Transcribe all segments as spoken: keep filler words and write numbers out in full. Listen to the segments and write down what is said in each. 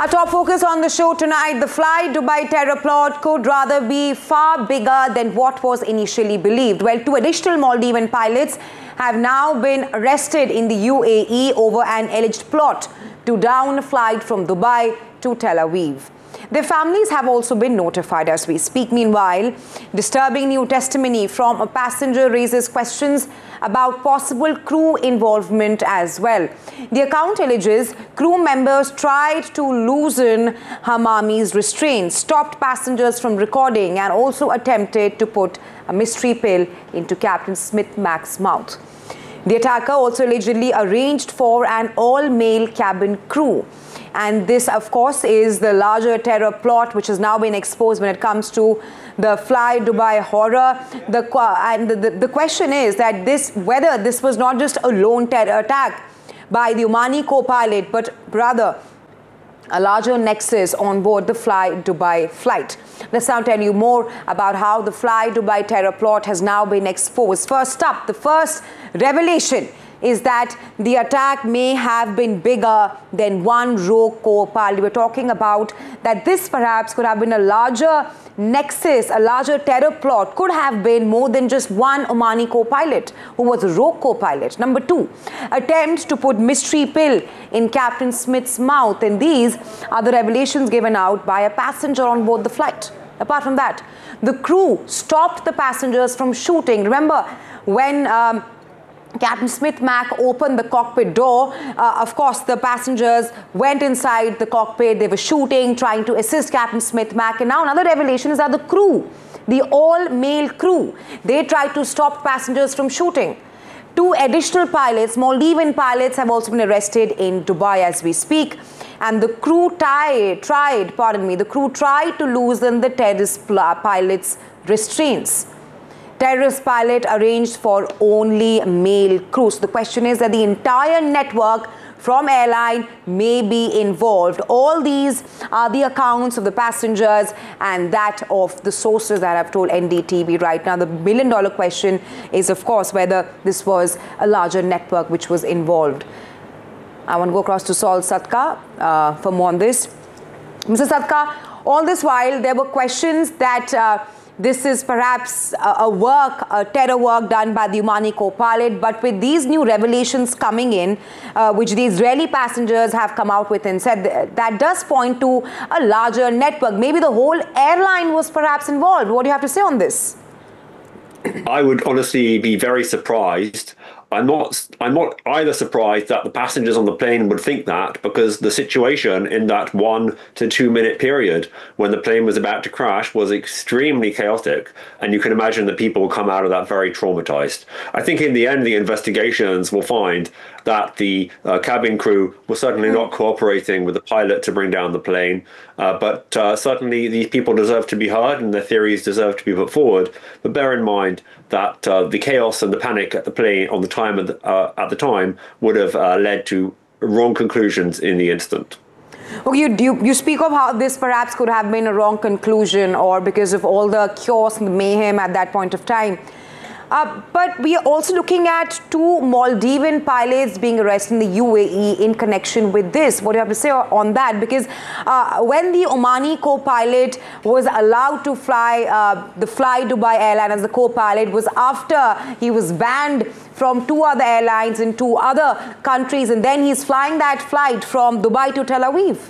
Our top focus on the show tonight, the Fly Dubai terror plot could rather be far bigger than what was initially believed. Well, two additional Maldivian pilots have now been arrested in the U A E over an alleged plot to down a flight from Dubai to Tel Aviv. Their families have also been notified as we speak. Meanwhile, disturbing new testimony from a passenger raises questions about possible crew involvement as well. The account alleges crew members tried to loosen Hamami's restraints, stopped passengers from recording, and also attempted to put a mystery pill into Captain Smith Mac's mouth. The attacker also allegedly arranged for an all-male cabin crew. And this, of course, is the larger terror plot which has now been exposed when it comes to the Fly Dubai horror. The, and the, the, the question is that this, whether this was not just a lone terror attack by the Omani co-pilot, but rather a larger nexus on board the Fly Dubai flight. Let's now tell you more about how the Fly Dubai terror plot has now been exposed. First up, the first revelation is that the attack may have been bigger than one rogue co-pilot. We're talking about that this perhaps could have been a larger nexus, a larger terror plot, could have been more than just one Omani co-pilot who was a rogue co-pilot. Number two, attempts to put mystery pill in Captain Smith's mouth. And these are the revelations given out by a passenger on board the flight. Apart from that, the crew stopped the passengers from shooting. Remember when um, Captain Smith Mac opened the cockpit door, uh, of course, the passengers went inside the cockpit. They were shooting, trying to assist Captain Smith Mac. And now another revelation is that the crew, the all-male crew, they tried to stop passengers from shooting. Two additional pilots, Maldivian pilots, have also been arrested in Dubai as we speak. And the crew tried, tried, pardon me, the crew tried to loosen the terrorist pilot's restraints. Terrorist pilot arranged for only male crew. So the question is that the entire network from airline may be involved. All these are the accounts of the passengers and that of the sources that have told N D T V right now. The million dollar question is, of course, whether this was a larger network which was involved. I want to go across to Saul Satka uh, for more on this. Mister Satka, all this while there were questions that uh, this is perhaps a, a work, a terror work done by the Omani co-pilot, but with these new revelations coming in, uh, which the Israeli passengers have come out with and said that, that does point to a larger network. Maybe the whole airline was perhaps involved. What do you have to say on this? I would honestly be very surprised. I'm not I'm not either surprised that the passengers on the plane would think that, because the situation in that one to two minute period when the plane was about to crash was extremely chaotic, and you can imagine that people will come out of that very traumatized. I think in the end the investigations will find that the uh, cabin crew was certainly not cooperating with the pilot to bring down the plane, uh, but uh, certainly these people deserve to be heard and their theories deserve to be put forward. But bear in mind that uh, the chaos and the panic at the plane on the time of the, uh, at the time would have uh, led to wrong conclusions in the instant. Okay, you, you, you speak of how this perhaps could have been a wrong conclusion or because of all the chaos and the mayhem at that point of time. Uh, but we are also looking at two Maldivian pilots being arrested in the U A E in connection with this. What do you have to say on that? Because uh, when the Omani co-pilot was allowed to fly uh, the Fly Dubai airline as the co-pilot was after he was banned from two other airlines in two other countries, and then he's flying that flight from Dubai to Tel Aviv.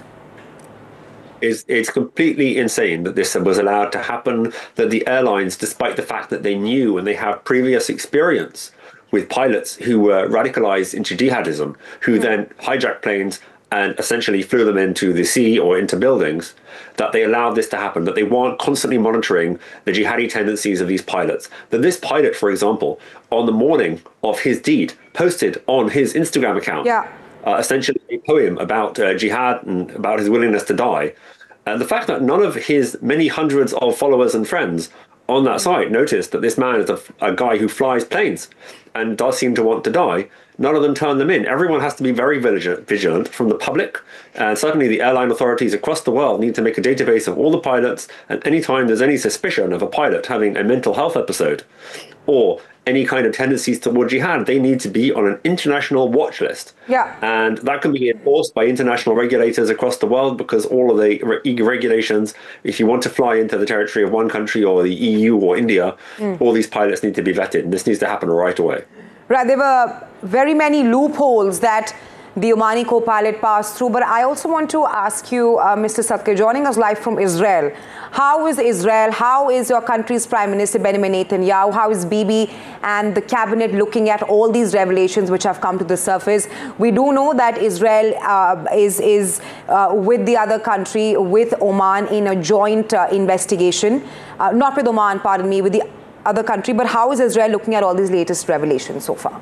It's, it's completely insane that this was allowed to happen, that the airlines, despite the fact that they knew and they have previous experience with pilots who were radicalized into jihadism, who yeah. then hijacked planes and essentially flew them into the sea or into buildings, that they allowed this to happen, that they weren't constantly monitoring the jihadi tendencies of these pilots. That this pilot, for example, on the morning of his deed, posted on his Instagram account, yeah. Uh, essentially a poem about uh, jihad and about his willingness to die. And the fact that none of his many hundreds of followers and friends on that site noticed that this man is a, a guy who flies planes and does seem to want to die, none of them turn them in. Everyone has to be very vigilant, vigilant from the public, and certainly the airline authorities across the world need to make a database of all the pilots, and anytime there's any suspicion of a pilot having a mental health episode or any kind of tendencies toward jihad, they need to be on an international watch list. Yeah. And that can be enforced by international regulators across the world, because all of the re- regulations, if you want to fly into the territory of one country or the E U or India, mm. all these pilots need to be vetted. And this needs to happen right away. Right. There were very many loopholes that the Omani co-pilot passed through. But I also want to ask you, uh, Mister Sadker, joining us live from Israel, how is Israel, how is your country's Prime Minister Benjamin Netanyahu, how is Bibi and the cabinet looking at all these revelations which have come to the surface? We do know that Israel uh, is, is uh, with the other country, with Oman, in a joint uh, investigation, uh, not with Oman, pardon me, with the other country. But how is Israel looking at all these latest revelations so far?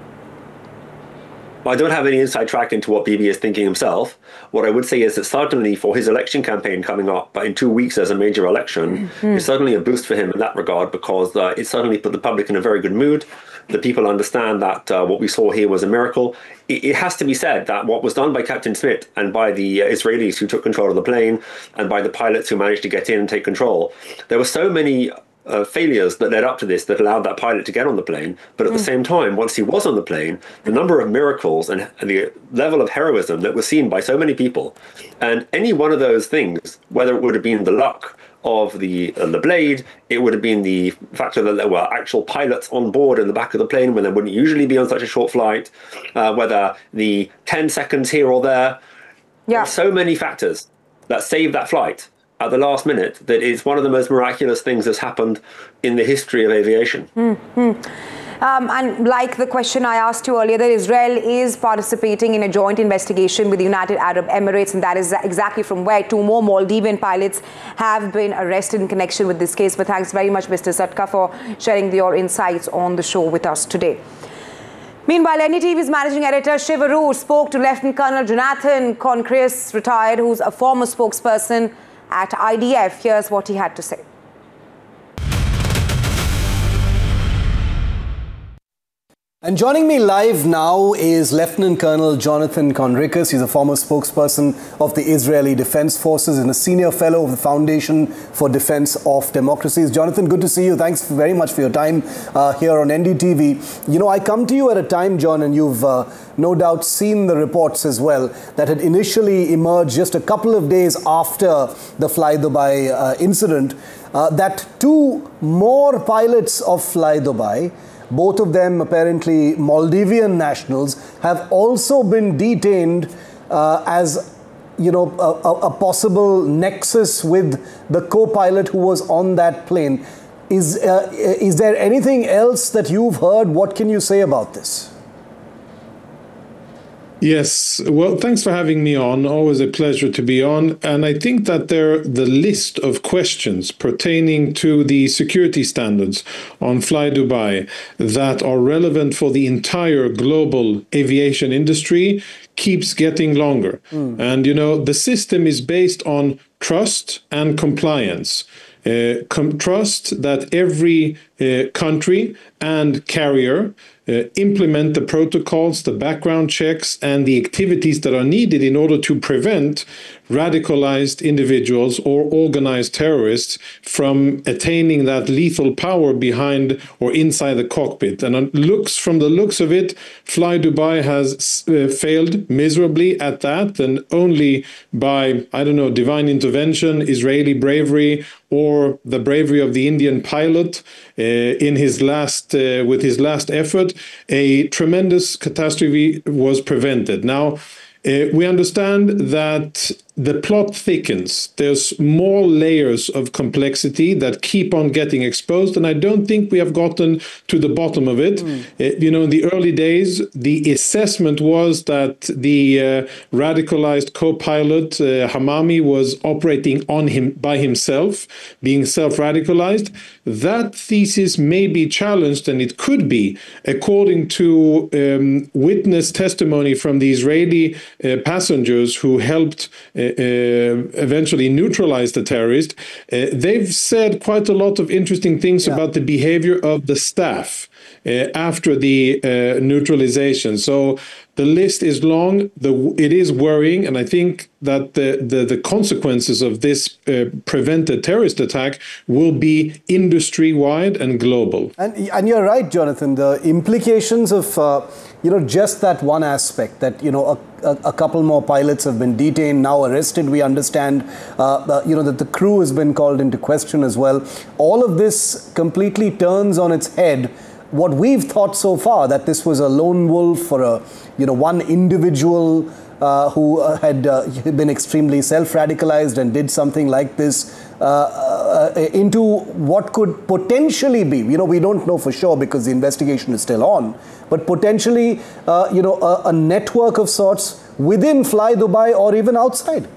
Well, I don't have any inside track into what Bibi is thinking himself. What I would say is that certainly for his election campaign coming up, but in two weeks there's a major election, mm-hmm. it's certainly a boost for him in that regard, because uh, it certainly put the public in a very good mood. The people understand that uh, what we saw here was a miracle. It, it has to be said that what was done by Captain Smith and by the uh, Israelis who took control of the plane and by the pilots who managed to get in and take control, there were so many Uh, failures that led up to this that allowed that pilot to get on the plane. But at mm. the same time, once he was on the plane, the number of miracles and the level of heroism that was seen by so many people, and any one of those things, whether it would have been the luck of the uh, the blade, it would have been the factor that there were actual pilots on board in the back of the plane when they wouldn't usually be on such a short flight, uh, whether the ten seconds here or there, yeah. There are so many factors that saved that flight at the last minute that is one of the most miraculous things that's happened in the history of aviation. Mm-hmm. Um, and like the question I asked you earlier, that Israel is participating in a joint investigation with the United Arab Emirates, and that is exactly from where two more Maldivian pilots have been arrested in connection with this case. But thanks very much, Mister Sadker, for sharing your insights on the show with us today. Meanwhile, N D T V's managing editor Shiv Aroor spoke to Lieutenant Colonel Jonathan Concrius, retired, who's a former spokesperson at I D F. Here's what he had to say. And joining me live now is Lieutenant Colonel Jonathan Concrius. He's a former spokesperson of the Israeli Defense Forces and a senior fellow of the Foundation for Defense of Democracies. Jonathan, good to see you. Thanks very much for your time uh, here on N D T V. You know, I come to you at a time, John, and you've uh, no doubt seen the reports as well, that had initially emerged just a couple of days after the Fly Dubai uh, incident, uh, that two more pilots of Fly Dubai, both of them apparently Maldivian nationals, have also been detained uh, as, you know, a, a possible nexus with the co-pilot who was on that plane. Is, uh, is there anything else that you've heard? What can you say about this? Yes, well, thanks for having me on. Always a pleasure to be on. And I think that there, the list of questions pertaining to the security standards on Fly Dubai that are relevant for the entire global aviation industry keeps getting longer. Mm. And, you know, the system is based on trust and compliance. Uh, com- trust that every uh, country and carrier Uh, implement the protocols, the background checks, and the activities that are needed in order to prevent radicalized individuals or organized terrorists from attaining that lethal power behind or inside the cockpit. And on looks, from the looks of it, Fly Dubai has uh, failed miserably at that, and only by, I don't know, divine intervention, Israeli bravery, or the bravery of the Indian pilot uh, in his last, uh, with his last effort, a tremendous catastrophe was prevented. Now, uh, we understand that the plot thickens. There's more layers of complexity that keep on getting exposed, and I don't think we have gotten to the bottom of it. Mm. Uh, you know, in the early days, the assessment was that the uh, radicalized co-pilot, uh, Hamami, was operating on him by himself, being self-radicalized. That thesis may be challenged, and it could be, according to um, witness testimony from the Israeli uh, passengers who helped uh, uh, eventually neutralize the terrorist. Uh, they've said quite a lot of interesting things yeah. about the behavior of the staff Uh, after the uh, neutralization. So The list is long. The, it is worrying, and I think that the, the, the consequences of this uh, prevented terrorist attack will be industry-wide and global. And, and you're right, Jonathan. The implications of, uh, you know, just that one aspect, that, you know, a, a, a couple more pilots have been detained, now arrested, we understand, uh, uh, you know, that the crew has been called into question as well. All of this completely turns on its head what we've thought so far, that this was a lone wolf or a, you know, one individual uh, who uh, had uh, been extremely self-radicalized and did something like this uh, uh, into what could potentially be, you know, we don't know for sure because the investigation is still on, but potentially, uh, you know, a, a network of sorts within Fly Dubai or even outside.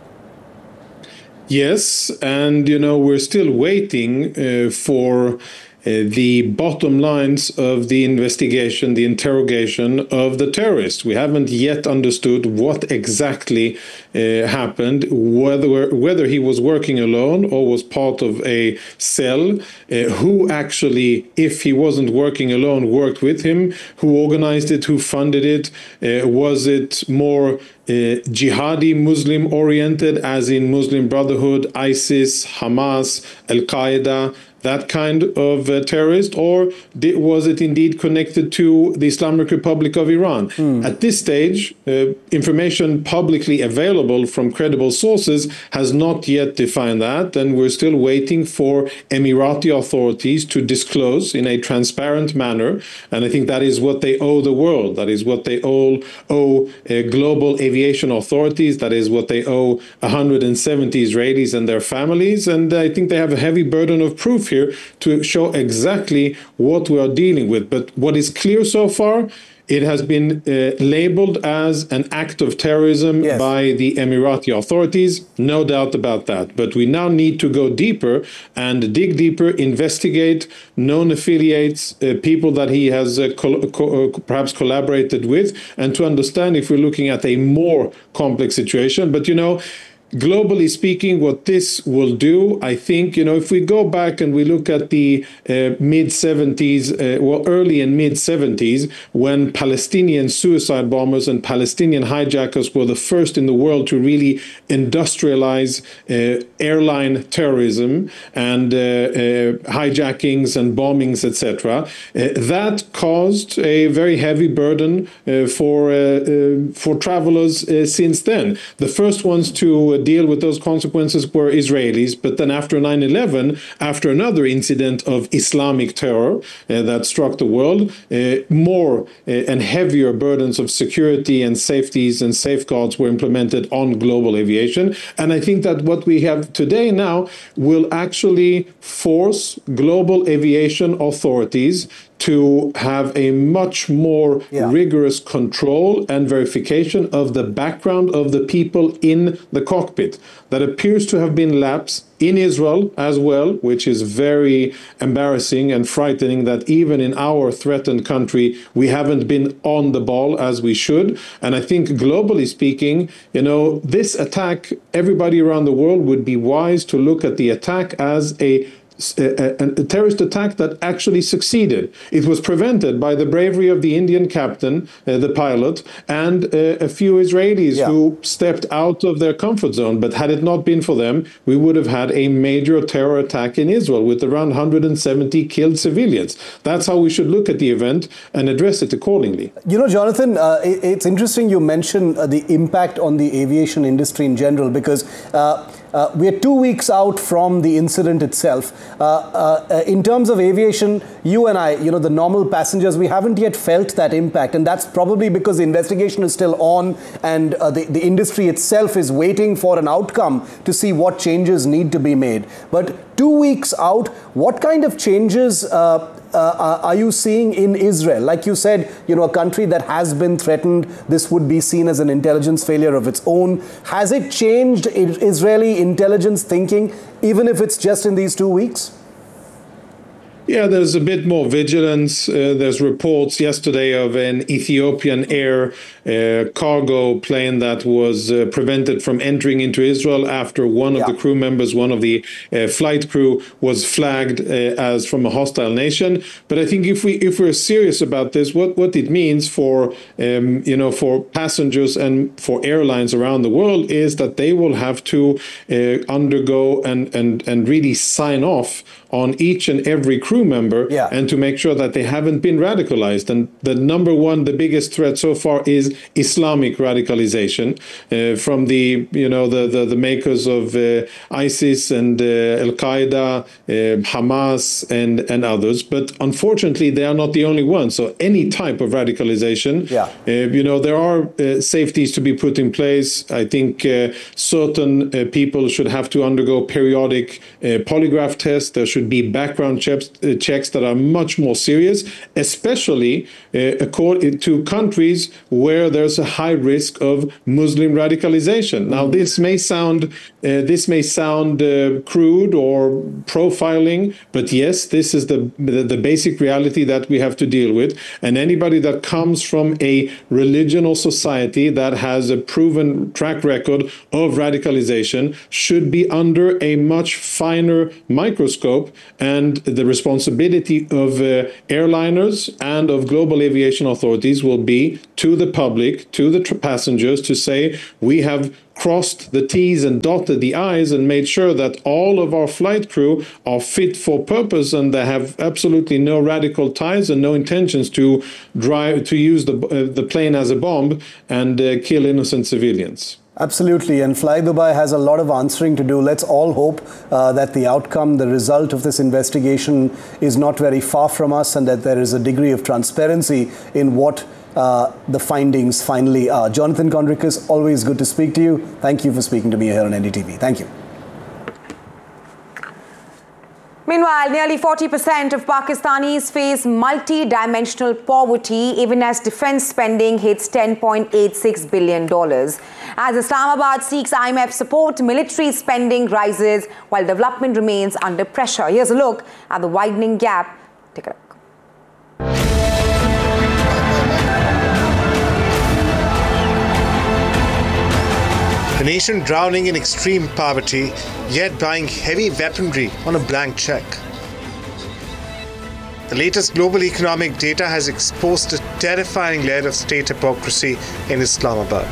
Yes, and, you know, we're still waiting uh, for Uh, the bottom lines of the investigation, the interrogation of the terrorist. We haven't yet understood what exactly uh, happened, whether whether he was working alone or was part of a cell, uh, who actually, if he wasn't working alone, worked with him, who organized it, who funded it, uh, was it more Uh, jihadi Muslim oriented, as in Muslim Brotherhood, ISIS, Hamas, Al-Qaeda, that kind of uh, terrorist, or did, was it indeed connected to the Islamic Republic of Iran? Mm. At this stage, uh, information publicly available from credible sources has not yet defined that, and we're still waiting for Emirati authorities to disclose in a transparent manner, and I think that is what they owe the world. That is what they owe, owe uh, global aviation authorities. That is what they owe one hundred seventy Israelis and their families, and I think they have a heavy burden of proof here to show exactly what we are dealing with. But what is clear so far, it has been uh, labeled as an act of terrorism yes. by the Emirati authorities, no doubt about that. But we now need to go deeper and dig deeper, investigate known affiliates, uh, people that he has uh, co co perhaps collaborated with, and to understand if we're looking at a more complex situation. But, you know, globally speaking, what this will do, I think, you know, if we go back and we look at the uh, mid seventies, uh, well, early and mid seventies, when Palestinian suicide bombers and Palestinian hijackers were the first in the world to really industrialize uh, airline terrorism and uh, uh, hijackings and bombings, et cetera, uh, that caused a very heavy burden uh, for uh, uh, for travelers uh, since then. The first ones to uh, deal with those consequences were Israelis, but then after nine eleven, after another incident of Islamic terror uh, that struck the world, uh, more uh, and heavier burdens of security and safeties and safeguards were implemented on global aviation. And I think that what we have today now will actually force global aviation authorities to have a much more yeah. rigorous control and verification of the background of the people in the cockpit. That appears to have been lapsed in Israel as well, which is very embarrassing and frightening that even in our threatened country, we haven't been on the ball as we should. And I think globally speaking, you know, this attack, everybody around the world would be wise to look at the attack as a A, a terrorist attack that actually succeeded. It was prevented by the bravery of the Indian captain, uh, the pilot, and uh, a few Israelis yeah. who stepped out of their comfort zone. But had it not been for them, we would have had a major terror attack in Israel with around one hundred seventy killed civilians. That's how we should look at the event and address it accordingly. You know, Jonathan, uh, it, it's interesting you mention uh, the impact on the aviation industry in general, because uh, Uh, we're two weeks out from the incident itself. Uh, uh, in terms of aviation, you and I, you know, the normal passengers, we haven't yet felt that impact. And that's probably because the investigation is still on and uh, the, the industry itself is waiting for an outcome to see what changes need to be made. But two weeks out, what kind of changes uh, Uh, are you seeing in Israel? Like you said, you know, a country that has been threatened, this would be seen as an intelligence failure of its own. Has it changed Israeli intelligence thinking, even if it's just in these two weeks? Yeah, there's a bit more vigilance. Uh, there's reports yesterday of an Ethiopian air uh, cargo plane that was uh, prevented from entering into Israel after one of Yeah. the crew members, one of the uh, flight crew, was flagged uh, as from a hostile nation. But I think if we if we're serious about this, what what it means for um, you know for passengers and for airlines around the world is that they will have to uh, undergo and and and really sign off on each and every crew member, Yeah. and to make sure that they haven't been radicalized. And the number one, the biggest threat so far is Islamic radicalization uh, from the, you know, the, the, the makers of uh, ISIS and uh, Al-Qaeda, uh, Hamas and, and others. But unfortunately, they are not the only ones. So any type of radicalization, Yeah. uh, you know, there are uh, safeties to be put in place. I think uh, certain uh, people should have to undergo periodic uh, polygraph tests. There should be background checks, uh, checks that are much more serious, especially uh, according to countries where there's a high risk of Muslim radicalization. Now, this may sound uh, this may sound uh, crude or profiling, but yes, this is the, the the basic reality that we have to deal with. And anybody that comes from a religion or society that has a proven track record of radicalization should be under a much finer microscope, and the responsibility of uh, airliners and of global aviation authorities will be to the public, to the tr- passengers, to say we have crossed the T's and dotted the I's and made sure that all of our flight crew are fit for purpose and they have absolutely no radical ties and no intentions to drive to use the uh, the plane as a bomb and uh, kill innocent civilians. Absolutely, and Fly Dubai has a lot of answering to do. Let's all hope uh, that the outcome, the result of this investigation is not very far from us, and that there is a degree of transparency in what uh, the findings finally are. Jonathan Conricus, always good to speak to you. Thank you for speaking to me here on N D T V. Thank you. Meanwhile, nearly forty percent of Pakistanis face multi-dimensional poverty even as defense spending hits ten point eight six billion dollars. As Islamabad seeks I M F support, military spending rises while development remains under pressure. Here's a look at the widening gap. Take a look. A nation drowning in extreme poverty, yet buying heavy weaponry on a blank check. The latest global economic data has exposed a terrifying layer of state hypocrisy in Islamabad.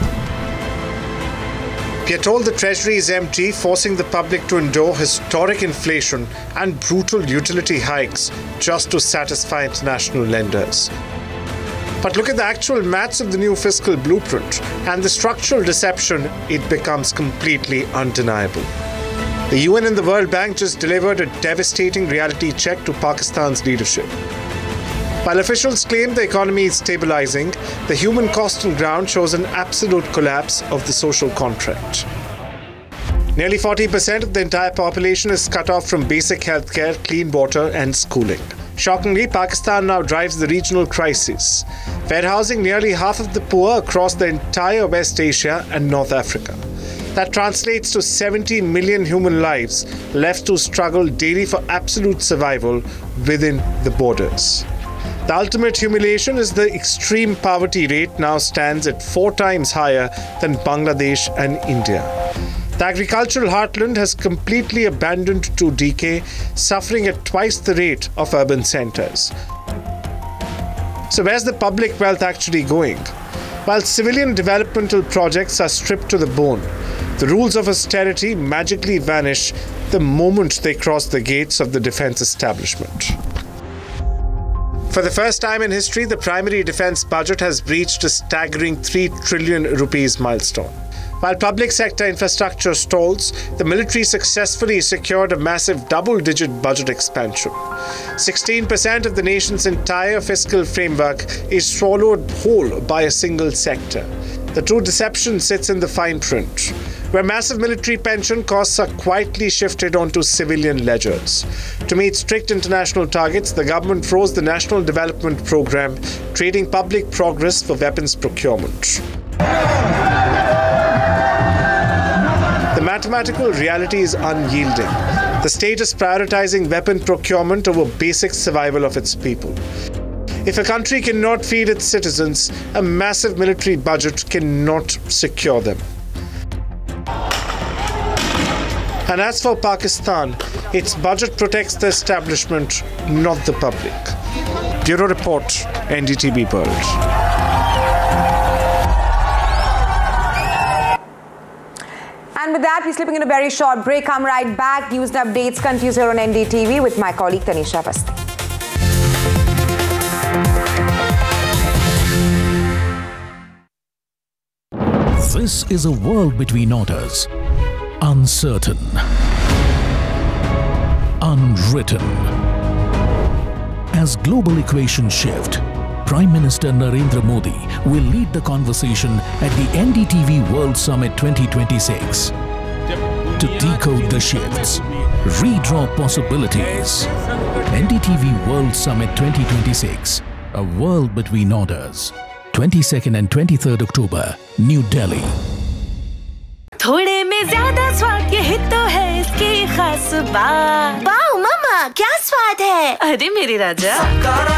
We are told the treasury is empty, forcing the public to endure historic inflation and brutal utility hikes just to satisfy international lenders. But look at the actual maths of the new fiscal blueprint, and the structural deception, it becomes completely undeniable. The U N and the World Bank just delivered a devastating reality check to Pakistan's leadership. While officials claim the economy is stabilizing, the human cost on ground shows an absolute collapse of the social contract. Nearly forty percent of the entire population is cut off from basic healthcare, clean water, and schooling. Shockingly, Pakistan now drives the regional crisis, warehousing nearly half of the poor across the entire West Asia and North Africa. That translates to seventy million human lives left to struggle daily for absolute survival within the borders. The ultimate humiliation is the extreme poverty rate now stands at four times higher than Bangladesh and India. The agricultural heartland has completely abandoned to decay, suffering at twice the rate of urban centers. So where's the public wealth actually going? While civilian developmental projects are stripped to the bone, the rules of austerity magically vanish the moment they cross the gates of the defense establishment. For the first time in history, the primary defense budget has breached a staggering three trillion rupees milestone. While public sector infrastructure stalls, the military successfully secured a massive double-digit budget expansion. sixteen percent of the nation's entire fiscal framework is swallowed whole by a single sector. The true deception sits in the fine print, where massive military pension costs are quietly shifted onto civilian ledgers. To meet strict international targets, the government froze the National Development Programme, trading public progress for weapons procurement. The mathematical reality is unyielding. The state is prioritizing weapon procurement over basic survival of its people. If a country cannot feed its citizens, a massive military budget cannot secure them. And as for Pakistan, its budget protects the establishment, not the public. Bureau Report, N D T V World. And with that, we're slipping in a very short break. Come right back. News and updates continues here on N D T V with my colleague Tanisha Avasthi. This is a world between orders. Uncertain. Unwritten. As global equations shift, Prime Minister Narendra Modi will lead the conversation at the N D T V World Summit twenty twenty-six. To decode the shifts, redraw possibilities. N D T V World Summit twenty twenty-six, a world between orders. twenty-second and twenty-third October, New Delhi. थोड़े में ज्यादा स्वाद यही तो है इसकी खास बात। वाओ मम्मा, क्या स्वाद है? अरे मेरे राजा।